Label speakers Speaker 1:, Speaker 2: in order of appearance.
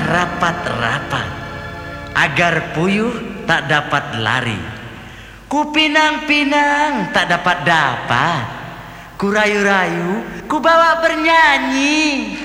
Speaker 1: rapat-rapat agar puyuh tak dapat lari. Ku pinang-pinang tak dapat-dapat, ku rayu-rayu, ku bawa bernyanyi.